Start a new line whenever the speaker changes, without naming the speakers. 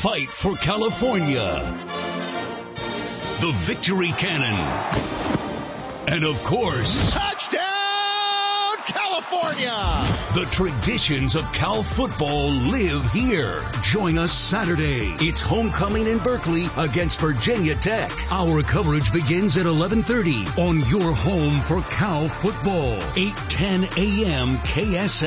fight for California. The Victory Cannon. And of course,
touchdown, California!
The traditions of Cal football live here. Join us Saturday. It's homecoming in Berkeley against Virginia Tech. Our coverage begins at 11:30 on your home for Cal football. 8:10 a.m. KSL.